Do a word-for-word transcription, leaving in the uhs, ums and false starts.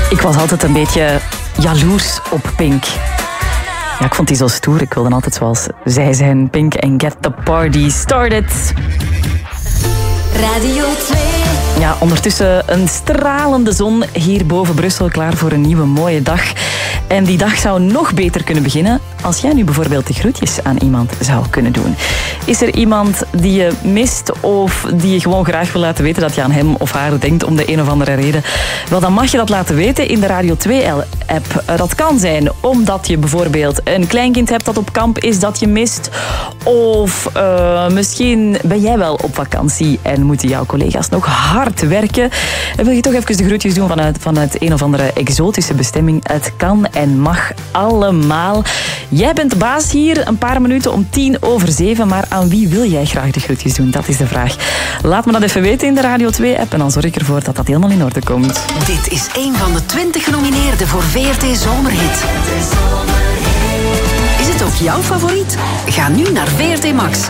Ik was altijd een beetje jaloers op Pink. Ja, ik vond die zo stoer. Ik wilde altijd zoals zij zijn, Pink, en get the party started. Radio twee. Ja, ondertussen een stralende zon hier boven Brussel, klaar voor een nieuwe mooie dag. En die dag zou nog beter kunnen beginnen als jij nu bijvoorbeeld de groetjes aan iemand zou kunnen doen. Is er iemand die je mist of die je gewoon graag wil laten weten dat je aan hem of haar denkt om de een of andere reden? Wel, dan mag je dat laten weten in de Radio twee-app. Dat kan zijn omdat je bijvoorbeeld een kleinkind hebt dat op kamp is dat je mist. Of uh, misschien ben jij wel op vakantie en moeten jouw collega's nog hard werken. En wil je toch even de groetjes doen vanuit, vanuit een of andere exotische bestemming? Het kan en mag allemaal. Jij bent de baas hier, een paar minuten om tien over zeven. Maar aan wie wil jij graag de groetjes doen? Dat is de vraag. Laat me dat even weten in de Radio twee-app en dan zorg ik ervoor dat dat helemaal in orde komt. Dit is een van de twintig genomineerden voor V R T Zomerhit. Is het ook jouw favoriet? Ga nu naar V R T Max.